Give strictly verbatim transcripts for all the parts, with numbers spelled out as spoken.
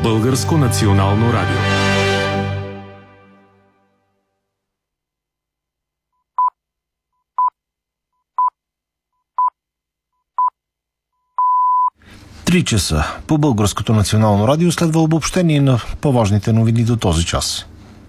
Българско национално радио. Три часа по Българското национално радио следва обобщение на по-важните новини до този час.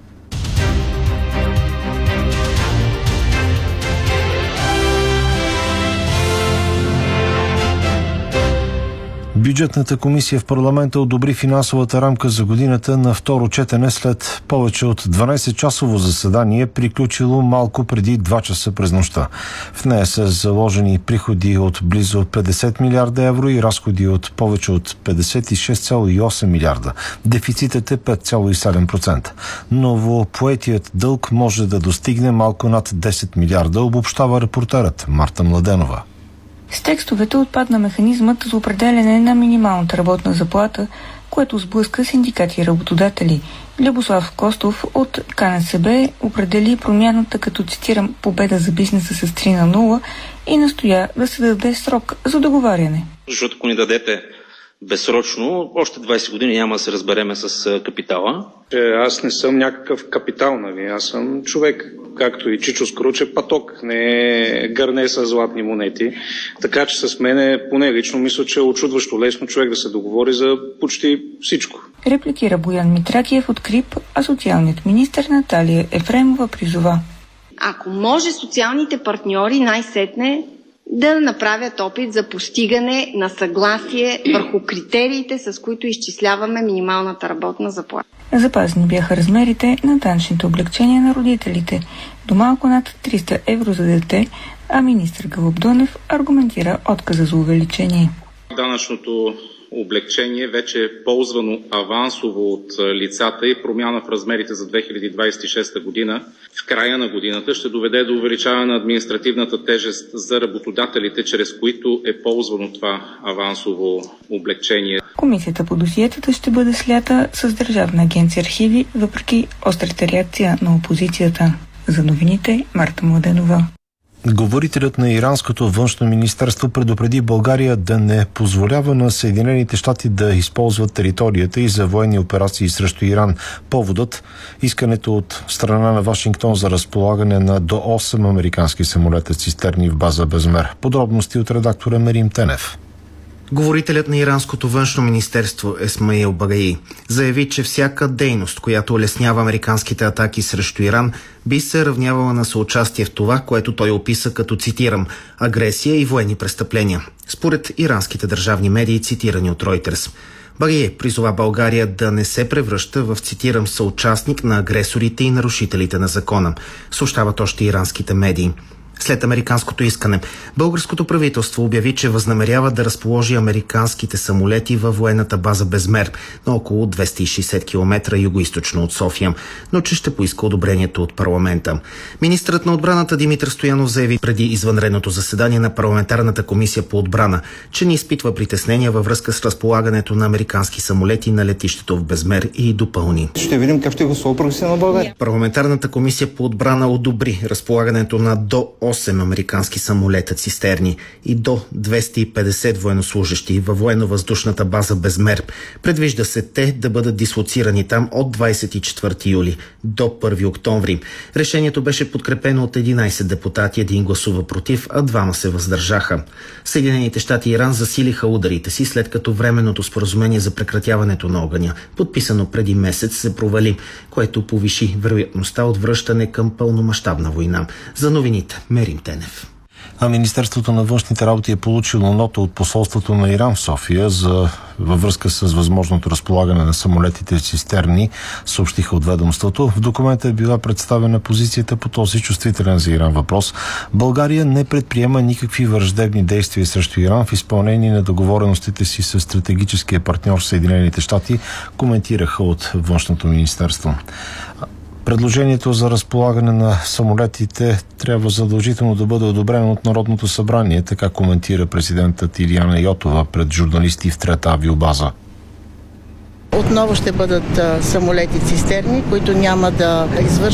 Бюджетната комисия в парламента одобри финансовата рамка за годината на второ четене след повече от дванайсетчасово заседание, приключило малко преди два часа през нощта. В нея са заложени приходи от близо петдесет милиарда евро и разходи от повече от петдесет и шест цяло и осем милиарда. Дефицитът е пет цяло и седем процента. Новопоетият дълг може да достигне малко над десет милиарда, обобщава репортерът Марта Младенова. С текстовете отпадна механизмът за определяне на минималната работна заплата, което сблъска синдикати и работодатели. Любослав Костов от Ка Ен Се Бе определи промяната като, цитирам, победа за бизнеса с три на нула и настоя да се даде срок за договаряне. Защото ако ни дадете безсрочно, още двайсет години няма да се разбереме с капитала. Аз не съм някакъв капитал, нали? Аз съм човек, както и Чичо Скруче, паток, не е гърне с златни монети. Така че с мене, поне лично, мисля, че е очудващо лесно човек да се договори за почти всичко. Репликира Боян Митракиев от КРИБ, а социалният министър Наталия Ефремова призова: ако може социалните партньори най-сетне да направят опит за постигане на съгласие върху критериите, с които изчисляваме минималната работна заплата. Запазени бяха размерите на данъчните облекчения на родителите до малко над триста евро за дете, а министър Гълъб Донев аргументира отказа за увеличение. Данъчното облекчение вече е ползвано авансово от лицата и промяна в размерите за две хиляди двайсет и шеста година в края на годината ще доведе до увеличаване на административната тежест за работодателите, чрез които е ползвано това авансово облекчение. Комисията по досиетата ще бъде слята с Държавна агенция архиви, въпреки острата реакция на опозицията. За новините Марта Младенова. Говорителят на иранското външно министерство предупреди България да не позволява на Съединените щати да използват територията и за военни операции срещу Иран. Поводът – искането от страна на Вашингтон за разполагане на до осем американски самолета цистерни в база Безмер. Подробности от редактора Мерим Тенев. Говорителят на иранското външно министерство Есмаил Багаи заяви, че всяка дейност, която улеснява американските атаки срещу Иран, би се равнявала на съучастие в това, което той описа като, цитирам, агресия и военни престъпления, според иранските държавни медии, цитирани от Reuters. Багаи призова България да не се превръща в, цитирам, съучастник на агресорите и нарушителите на закона, съобщават още иранските медии. След американското искане, българското правителство обяви, че възнамерява да разположи американските самолети във военната база Безмер на около двеста и шейсет километра югоизточно от София, но че ще поиска одобрението от парламента. Министърът на отбраната Димитър Стоянов заяви преди извънредното заседание на парламентарната комисия по отбрана, че не изпитва притеснения във връзка с разполагането на американски самолети на летището в Безмер и допълни: ще видим как ще гласува правителството на България. Парламентарната комисия по отбрана одобри разполагането на до осем американски самолета цистерни и до двеста и петдесет военнослужащи във военно-въздушната база Безмер. Предвижда се те да бъдат дислоцирани там от двайсет и четвърти юли до първи октомври. Решението беше подкрепено от единайсет депутати, един гласува против, а двама се въздържаха. Съединените щати и Иран засилиха ударите си, след като временното споразумение за прекратяването на огъня, подписано преди месец, се провали, което повиши вероятността от връщане към пълномащабна война. За новините Мерим Тенев. А Министерството на външните работи е получило нота от посолството на Иран в София за във връзка с възможното разполагане на самолетите цистерни, съобщиха от ведомството. В документа е била представена позицията по този чувствителен за Иран въпрос. България не предприема никакви враждебни действия срещу Иран в изпълнение на договореностите си с стратегическия партньор Съединените щати, коментираха от Външното министерство. Предложението за разполагане на самолетите трябва задължително да бъде одобрено от Народното събрание, така коментира президентът Илияна Йотова пред журналисти в трета авиобаза. Отново ще бъдат самолети цистерни, които няма да извършват